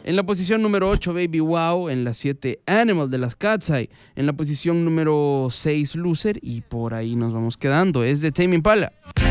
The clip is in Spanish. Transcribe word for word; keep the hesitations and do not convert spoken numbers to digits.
En la posición número ocho, Baby Wow. En la siete, Animal de las Cat's-Eye. En la posición número seis, Loser. Y por ahí nos vamos quedando. Es de Tame Impala.